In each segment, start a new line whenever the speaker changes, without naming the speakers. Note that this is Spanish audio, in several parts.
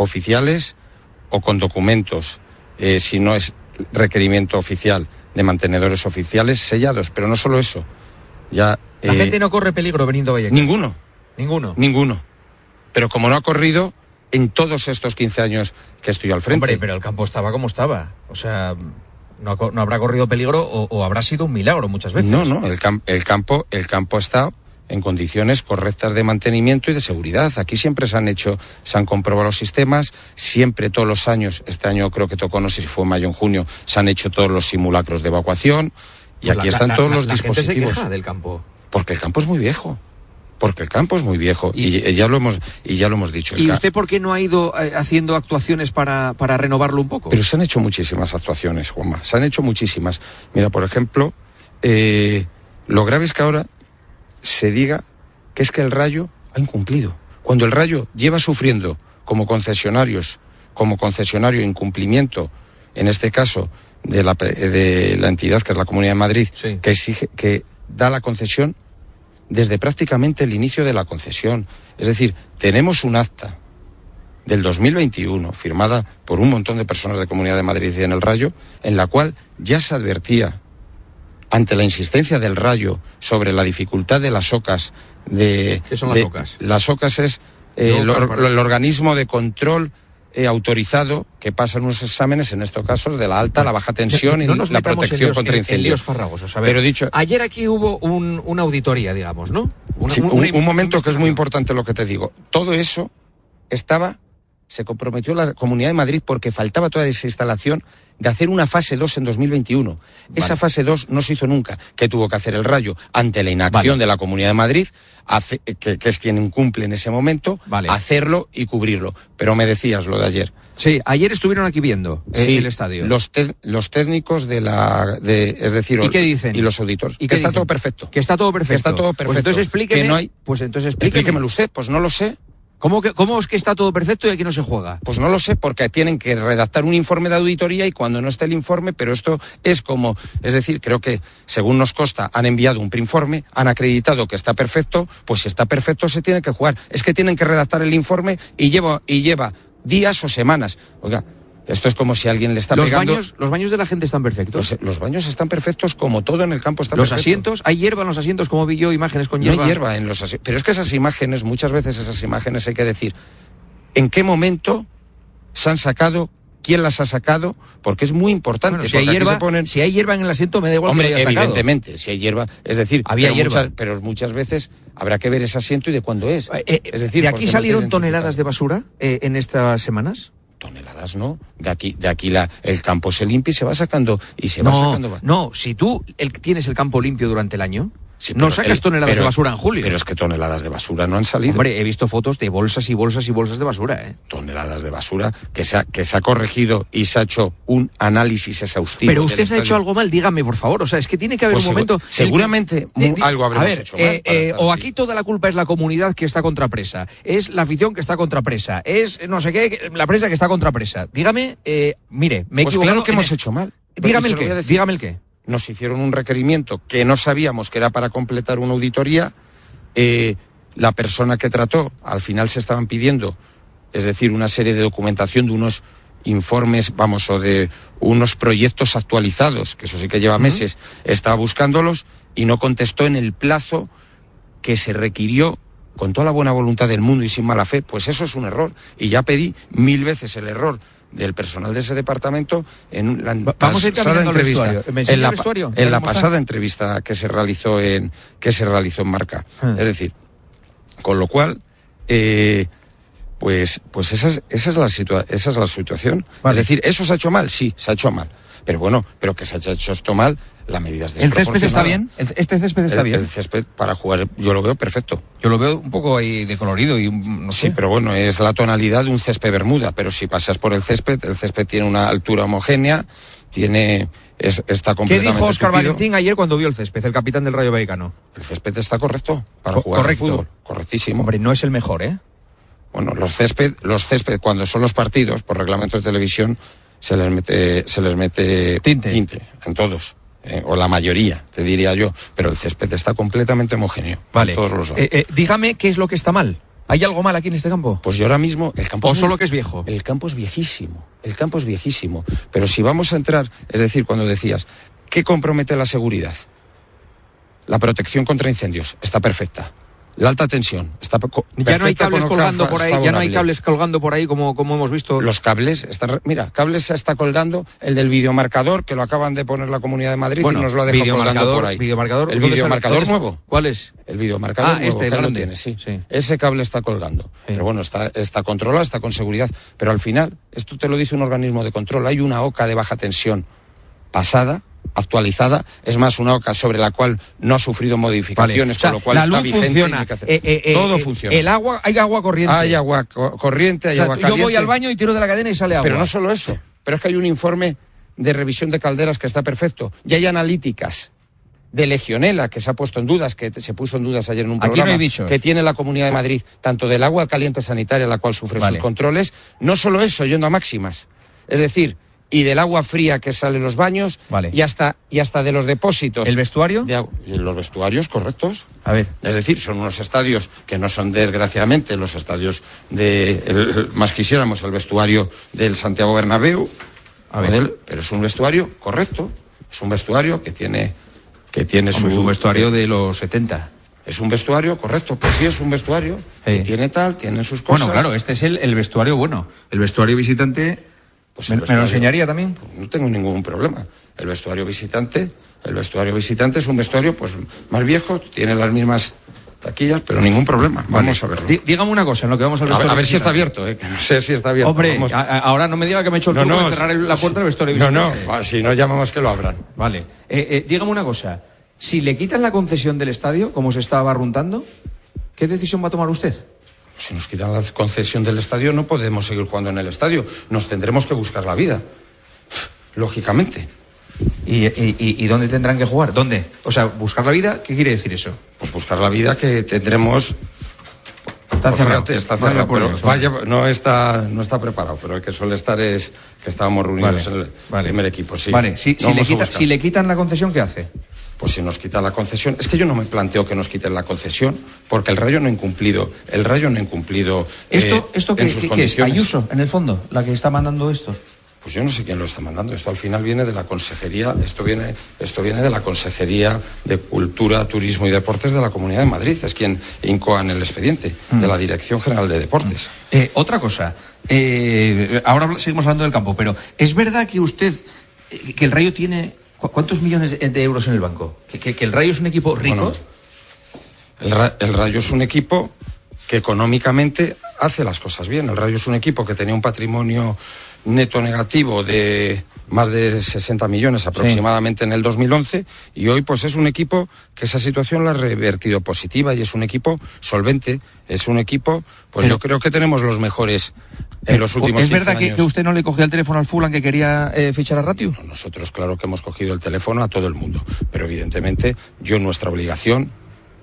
oficiales o con documentos, si no es requerimiento oficial, de mantenedores oficiales sellados. Pero no solo eso. Ya,
la gente no corre peligro veniendo a Vallecas.
Ninguno. Pero como no ha corrido en todos estos 15 años que estoy al frente.
Hombre, pero el campo estaba como estaba. O sea, no habrá corrido peligro o habrá sido un milagro muchas veces.
No, el campo ha estado en condiciones correctas de mantenimiento y de seguridad. Aquí siempre se han comprobado los sistemas, siempre todos los años, este año creo que tocó, no sé si fue en mayo o en junio, se han hecho todos los simulacros de evacuación y pues aquí están todos los dispositivos.
La gente se queja del campo.
Porque el campo es muy viejo. Y ya lo hemos dicho.
¿Y usted por qué no ha ido haciendo actuaciones para renovarlo un poco?
Pero se han hecho muchísimas actuaciones, Juanma, se han hecho muchísimas. Mira, por ejemplo, lo grave es que ahora se diga que es que el Rayo ha incumplido. Cuando el Rayo lleva sufriendo como concesionario incumplimiento, en este caso de la entidad que es la Comunidad de Madrid, sí, que da la concesión desde prácticamente el inicio de la concesión. Es decir, tenemos un acta del 2021 firmada por un montón de personas de Comunidad de Madrid y en el Rayo, en la cual ya se advertía, ante la insistencia del Rayo sobre la dificultad de las OCAs.
¿Qué son las OCAs?
Las OCAs es el organismo de control autorizado que pasa unos exámenes, en estos casos, de la alta, la baja tensión y la protección contra incendios.
Farragosos. A ver,
pero dicho,
ayer aquí hubo una auditoría, digamos, ¿no?
Un momento que es muy importante lo que te digo. Todo eso se comprometió la Comunidad de Madrid porque faltaba toda esa instalación de hacer una fase 2 en 2021. Vale. Esa fase 2 no se hizo nunca. ¿Qué tuvo que hacer el Rayo? Ante la inacción de la Comunidad de Madrid, que es quien incumple en ese momento, hacerlo y cubrirlo. Pero me decías lo de ayer.
Sí, ayer estuvieron aquí viendo el estadio.
Los técnicos es decir,
¿y qué dicen?
Y los auditores.
¿Y
que está todo perfecto.
Que está todo perfecto.
Pues entonces explíqueme. Explíquemelo usted. Pues no lo sé.
¿Cómo es que está todo perfecto y aquí no se juega?
Pues no lo sé, porque tienen que redactar un informe de auditoría y cuando no esté el informe, pero esto es creo que, según nos consta, han enviado un preinforme, han acreditado que está perfecto, pues si está perfecto se tiene que jugar. Es que tienen que redactar el informe y lleva días o semanas. Oiga, esto es como si alguien le está pegando...
¿Los baños de la gente están perfectos?
Los baños están perfectos, como todo en el campo está perfecto.
¿Los asientos? ¿Hay hierba en los asientos, como vi yo, imágenes con hierba?
No hay hierba en los asientos. Pero es que muchas veces hay que decir en qué momento se han sacado, quién las ha sacado, porque es muy importante.
Bueno, si hay hierba en el asiento, me da igual.
Hombre,
que lo haya sacado.
Evidentemente, si hay hierba, es decir,
había hierba.
Pero muchas veces habrá que ver ese asiento y de cuándo es. Es decir,
¿de aquí salieron toneladas de basura en estas semanas?
Toneladas no, de aquí el campo se limpia y se va sacando va sacando.
No, si tú tienes el campo limpio durante el año, sí, no sacas toneladas de basura en julio.
Pero es que toneladas de basura no han salido.
Hombre, he visto fotos de bolsas y bolsas y bolsas de basura,
Toneladas de basura que se ha corregido y se ha hecho un análisis exhaustivo.
Pero usted ha hecho algo mal, dígame, por favor. O sea, es que tiene que haber un momento...
Seguramente algo habremos hecho mal.
O aquí toda la culpa es la comunidad que está contra presa, es la afición que está contra presa, es no sé qué, la prensa que está contra presa. Dígame, mire, me he equivocado...
Claro que hemos hecho mal.
Dígame el qué.
Nos hicieron un requerimiento que no sabíamos que era para completar una auditoría. La persona que trató, al final se estaban pidiendo, es decir, una serie de documentación de unos informes, o de unos proyectos actualizados, que eso sí que lleva meses, estaba buscándolos y no contestó en el plazo que se requirió con toda la buena voluntad del mundo y sin mala fe. Pues eso es un error. Y ya pedí 1000 veces el error del personal de ese departamento en la pasada entrevista, en la pasada entrevista que se realizó en Marca. Es decir, con lo cual, pues esa es la situación. Vale. Es decir, ¿eso se ha hecho mal? Sí, se ha hecho mal. Pero bueno, pero que se ha hecho esto mal, la medida es desproporcionada.
¿El césped está bien? ¿Este césped está bien?
El césped para jugar yo lo veo perfecto.
Yo lo veo un poco ahí decolorido y no sé.
Sí, pero bueno, es la tonalidad de un césped bermuda, pero si pasas por el césped tiene una altura homogénea, está completamente...
¿Qué dijo Óscar Valentín ayer cuando vio el césped, el capitán del Rayo Vallecano?
El césped está correcto para jugar al fútbol. Correctísimo.
Hombre, no es el mejor, ¿eh?
Bueno, los césped cuando son los partidos, por reglamento de televisión, se les mete tinte en todos. O la mayoría, te diría yo, pero el césped está completamente homogéneo.
Vale.
Todos los
dígame qué es lo que está mal. ¿Hay algo mal aquí en este campo?
Pues yo ahora mismo... el campo
¿O solo que es viejo?
El campo es viejísimo. El campo es viejísimo. Pero si vamos a entrar... Es decir, cuando decías, ¿qué compromete la seguridad? La protección contra incendios está perfecta. La alta tensión está perfecta.
Ya no hay cables colgando por ahí, ya no hay cables colgando por ahí como hemos visto.
Los cables están... Mira, cables se está colgando el del videomarcador, que lo acaban de poner la Comunidad de Madrid y nos lo ha dejado colgando por ahí.
¿Videomarcador?
¿El videomarcador nuevo?
¿Cuál es?
El videomarcador nuevo,
este,
que lo tiene, sí. Ese cable está colgando. Sí. Pero bueno, está controlado, está con seguridad. Pero al final, esto te lo dice un organismo de control. Hay una oca de baja tensión pasada, actualizada, es más, una oca sobre la cual no ha sufrido modificaciones, con lo cual
la
está
luz
vigente.
Funciona.
Todo funciona.
El agua, hay agua corriente.
Hay agua corriente, hay agua caliente.
Yo voy al baño y tiro de la cadena y sale agua.
Pero no solo eso, pero es que hay un informe de revisión de calderas que está perfecto. Ya hay analíticas de Legionela que se ha puesto en dudas, que se puso en dudas ayer en un programa,
no hay bichos,
que tiene la Comunidad de Madrid, tanto del agua caliente sanitaria, la cual sufre sus controles, no solo eso, yendo a máximas. Es decir, y del agua fría que sale en los baños, y hasta de los depósitos.
¿El vestuario?
Los vestuarios, correctos.
A ver.
Es decir, son unos estadios que no son, desgraciadamente, los estadios más quisiéramos, el vestuario del Santiago Bernabéu, pero es un vestuario correcto, es un vestuario que tiene
es un vestuario de los 70.
Es un vestuario correcto, pues sí, es un vestuario que tiene sus cosas.
Bueno, claro, este es el vestuario bueno. El vestuario visitante... Pues ¿Me lo enseñaría también?
No tengo ningún problema. El vestuario visitante es un vestuario pues más viejo, tiene las mismas taquillas, pero ningún problema. Vamos a verlo.
Dígame una cosa en lo que vamos al vestuario.
A ver si está abierto, que no sé si está abierto.
Hombre, ahora no me diga que me he hecho el truco de cerrar la puerta del vestuario visitante.
No, si no llamamos que lo abran.
Vale. Dígame una cosa. Si le quitan la concesión del estadio, como se está barruntando, ¿qué decisión va a tomar usted?
Si nos quitan la concesión del estadio, no podemos seguir jugando en el estadio. Nos tendremos que buscar la vida. Lógicamente.
¿Y dónde tendrán que jugar? ¿Dónde? O sea, buscar la vida, ¿qué quiere decir eso?
Pues buscar la vida que tendremos...
Está cerrado.
Está cerrado, pero no está preparado, pero el que suele estar es que estábamos reunidos en el primer equipo. Sí.
Vale, si le quitan la concesión, ¿qué hace?
Pues si nos quitan la concesión, es que yo no me planteo que nos quiten la concesión, porque el Rayo no ha incumplido.
¿Esto qué es? ¿Ayuso, en el fondo, la que está mandando esto?
Pues yo no sé quién lo está mandando. Esto al final viene de la Consejería, esto viene de la Consejería de Cultura, Turismo y Deportes de la Comunidad de Madrid. Es quien incoa en el expediente de la Dirección General de Deportes.
Otra cosa, ahora seguimos hablando del campo, pero ¿es verdad que que el Rayo tiene... ¿Cuántos millones de euros en el banco? ¿Que el Rayo es un equipo rico?
Bueno, el Rayo es un equipo que económicamente hace las cosas bien. El Rayo es un equipo que tenía un patrimonio neto negativo de más de 60 millones aproximadamente en el 2011 y hoy pues es un equipo que esa situación la ha revertido positiva y es un equipo solvente, es un equipo, pues yo creo que tenemos los mejores en los últimos 15 años.
¿Es verdad que usted no le cogió el teléfono al Fulham que quería fichar a Ratiu?
No, nosotros claro que hemos cogido el teléfono a todo el mundo, pero evidentemente nuestra obligación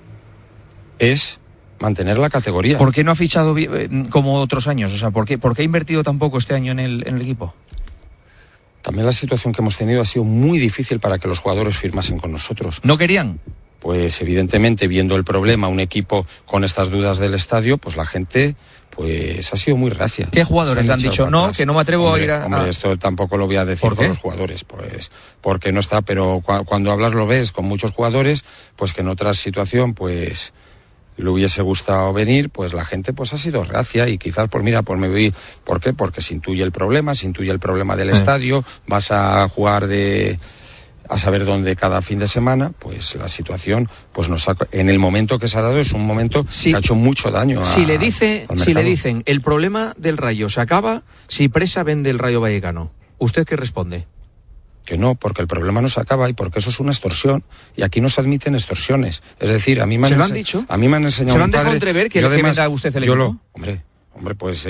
es mantener la categoría.
¿Por qué no ha fichado como otros años? O sea, ¿por qué ha invertido tan poco este año en el equipo?
También la situación que hemos tenido ha sido muy difícil para que los jugadores firmasen con nosotros.
¿No querían?
Pues evidentemente, viendo el problema, un equipo con estas dudas del estadio, pues la gente pues ha sido muy reacia.
¿Qué jugadores le han dicho? No, que no me atrevo a ir a...
Hombre, esto tampoco lo voy a decir con los jugadores, pues porque no está, pero cuando hablas lo ves con muchos jugadores, pues que en otra situación, pues... le hubiese gustado venir, pues la gente pues ha sido reacia y quizás pues mira, pues me voy, ¿por qué? Porque se intuye el problema del estadio, vas a jugar a saber dónde cada fin de semana, pues la situación pues en el momento que se ha dado es un momento que ha hecho mucho daño
si le dicen el problema del Rayo se acaba si Presa vende el Rayo Vallecano, ¿usted qué responde?
Que no, porque el problema no se acaba y porque eso es una extorsión y aquí no se admiten extorsiones. Es decir, a mí me
han dicho.
A mí me han enseñado.
¿Se lo han dejado entrever que venda usted el equipo?
Hombre, pues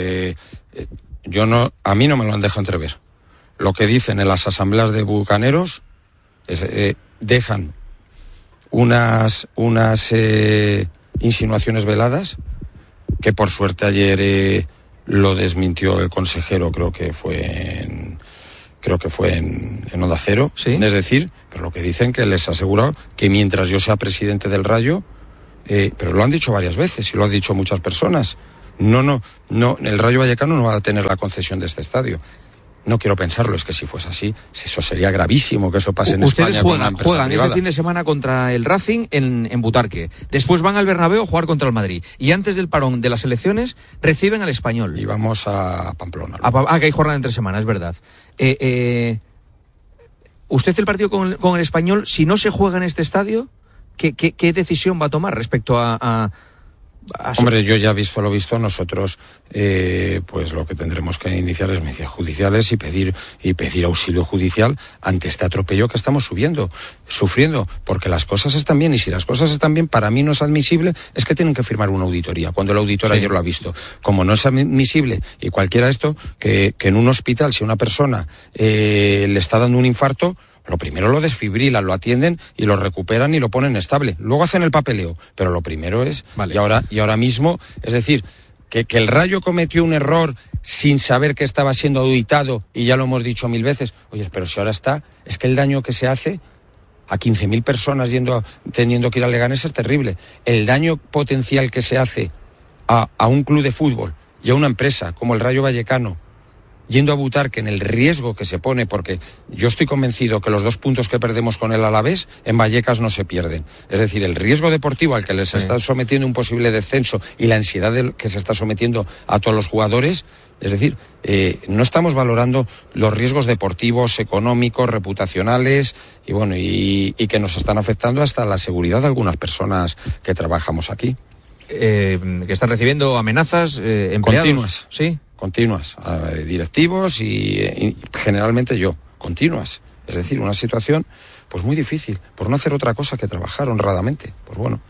a mí no me lo han dejado entrever. Lo que dicen en las asambleas de bucaneros es dejan unas insinuaciones veladas que por suerte ayer lo desmintió el consejero, creo que fue en Onda Cero, ¿sí? Es decir, pero lo que dicen que les ha asegurado que mientras yo sea presidente del Rayo, pero lo han dicho varias veces y lo han dicho muchas personas. No, el Rayo Vallecano no va a tener la concesión de este estadio. No quiero pensarlo, es que si fuese así, eso sería gravísimo que eso pase en España.
Ustedes juegan este fin de semana contra el Racing en Butarque. Después van al Bernabéu a jugar contra el Madrid. Y antes del parón de las elecciones reciben al Español.
Y vamos a Pamplona.
Que hay jornada entre semana, es verdad. ¿Usted el partido con el Español, si no se juega en este estadio, qué decisión va a tomar respecto a
Hombre, yo ya visto lo visto, nosotros pues lo que tendremos que iniciar es medidas judiciales y pedir auxilio judicial ante este atropello que estamos sufriendo, porque las cosas están bien, y si las cosas están bien, para mí no es admisible, es que tienen que firmar una auditoría, cuando el auditor ayer lo ha visto. Como no es admisible, y cualquiera esto, que en un hospital, si una persona le está dando un infarto, lo primero lo desfibrilan, lo atienden y lo recuperan y lo ponen estable. Luego hacen el papeleo, pero lo primero es... Vale. Y ahora mismo, es decir, que el Rayo cometió un error sin saber que estaba siendo auditado, y ya lo hemos dicho 1000 veces. Oye, pero si ahora está, es que el daño que se hace a 15.000 personas teniendo que ir a Leganés es terrible. El daño potencial que se hace a un club de fútbol y a una empresa como el Rayo Vallecano, yendo a Butarque, en el riesgo que se pone, porque yo estoy convencido que los 2 puntos que perdemos con el Alavés en Vallecas no se pierden. Es decir, el riesgo deportivo al que les está sometiendo un posible descenso y la ansiedad que se está sometiendo a todos los jugadores, es decir, no estamos valorando los riesgos deportivos, económicos, reputacionales y bueno, y que nos están afectando hasta la seguridad de algunas personas que trabajamos aquí.
Que están recibiendo amenazas, empleados.
Continuas.
Sí.
Continuas, directivos y generalmente yo, continuas. Es decir, una situación pues muy difícil, por no hacer otra cosa que trabajar honradamente. Pues bueno.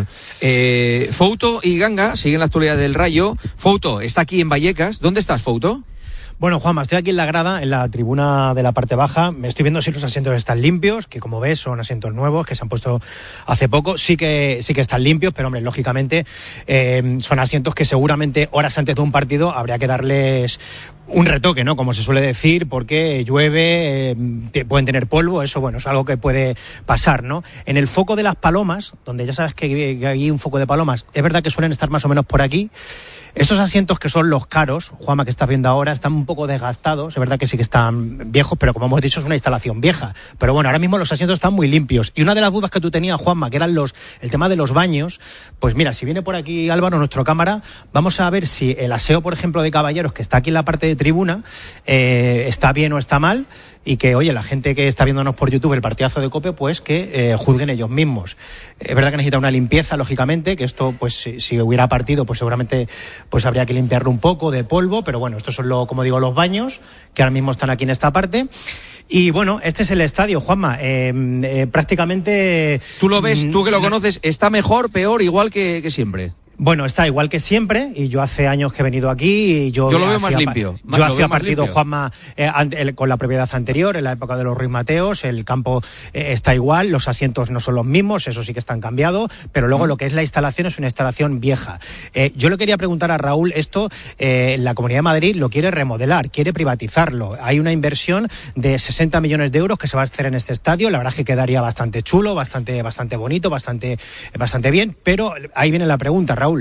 Fouto y Ganga siguen la actualidad del Rayo. Fouto está aquí en Vallecas. ¿Dónde estás, Fouto?
Bueno, Juanma, estoy aquí en la grada, en la tribuna de la parte baja. Me estoy viendo si los asientos están limpios, que como ves son asientos nuevos que se han puesto hace poco. Sí que están limpios, pero hombre, lógicamente son asientos que seguramente horas antes de un partido habría que darles un retoque, ¿no? Como se suele decir, porque llueve, pueden tener polvo, eso bueno, es algo que puede pasar, ¿no? En el foco de las palomas, donde ya sabes que hay un foco de palomas, es verdad que suelen estar más o menos por aquí. Estos asientos que son los caros, Juanma, que estás viendo ahora, están un poco desgastados, es verdad que sí que están viejos, pero como hemos dicho es una instalación vieja. Pero bueno, ahora mismo los asientos están muy limpios. Y una de las dudas que tú tenías, Juanma, que eran el tema de los baños, pues mira, si viene por aquí Álvaro, nuestro cámara, vamos a ver si el aseo, por ejemplo, de caballeros, que está aquí en la parte de tribuna, está bien o está mal, y que, oye, la gente que está viéndonos por YouTube el partidazo de COPE, pues que juzguen ellos mismos. Es verdad que necesita una limpieza, lógicamente, que esto, pues si hubiera partido, pues seguramente pues habría que limpiarlo un poco de polvo, pero bueno, estos son, como digo, los baños, que ahora mismo están aquí en esta parte. Y bueno, este es el estadio, Juanma. Prácticamente...
Tú lo ves, tú que lo conoces, ¿está mejor, peor, igual que siempre?
Bueno, está igual que siempre, y yo hace años que he venido aquí y yo
lo veo más limpio.
Yo hacía partido, Juanma, con la propiedad anterior, en la época de los Ruiz Mateos, el campo está igual, los asientos no son los mismos, eso sí que están cambiados, pero luego lo que es la instalación es una instalación vieja. Yo le quería preguntar a Raúl, esto la Comunidad de Madrid lo quiere remodelar, quiere privatizarlo. Hay una inversión de 60 millones de euros que se va a hacer en este estadio, la verdad es que quedaría bastante chulo, bastante bonito, bastante bien, pero ahí viene la pregunta, Raúl.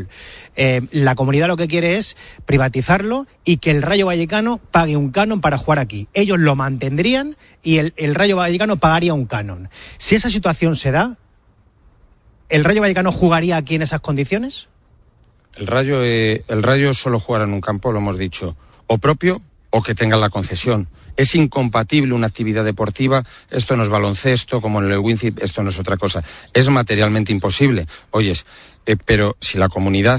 La comunidad lo que quiere es privatizarlo y que el Rayo Vallecano pague un canon para jugar aquí. Ellos lo mantendrían y el Rayo Vallecano pagaría un canon. Si esa situación se da, ¿el Rayo Vallecano jugaría aquí en esas condiciones?
El Rayo solo jugará en un campo, lo hemos dicho, o propio o que tengan la concesión. Es incompatible una actividad deportiva, esto no es baloncesto, como en el Wincip, esto no es otra cosa. Es materialmente imposible. Oyes, pero si la comunidad,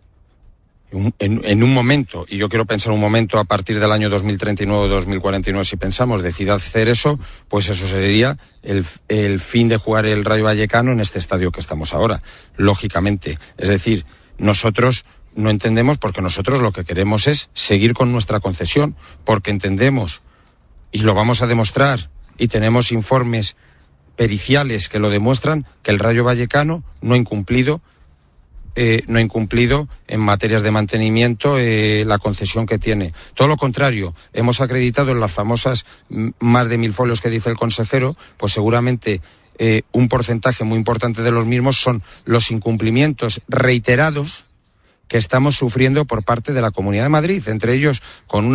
en un momento, y yo quiero pensar un momento a partir del año 2039 o 2049, si pensamos, decida hacer eso, pues eso sería el fin de jugar el Rayo Vallecano en este estadio que estamos ahora, lógicamente. Es decir, nosotros no entendemos, porque nosotros lo que queremos es seguir con nuestra concesión, porque entendemos, y lo vamos a demostrar, y tenemos informes periciales que lo demuestran, que el Rayo Vallecano no ha incumplido en materias de mantenimiento la concesión que tiene. Todo lo contrario, hemos acreditado en las famosas más de 1000 folios que dice el consejero, pues seguramente un porcentaje muy importante de los mismos son los incumplimientos reiterados que estamos sufriendo por parte de la Comunidad de Madrid, entre ellos con una